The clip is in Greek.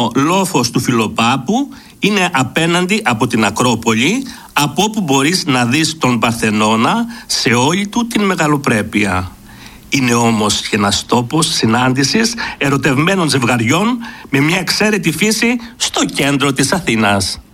ο λόφος του Φιλοπάπου είναι απέναντι από την Ακρόπολη, από όπου μπορείς να δεις τον Παρθενώνα σε όλη του την μεγαλοπρέπεια. Είναι όμως και ένας τόπος συνάντησης ερωτευμένων ζευγαριών με μια εξαίρετη φύση στο κέντρο της Αθήνας.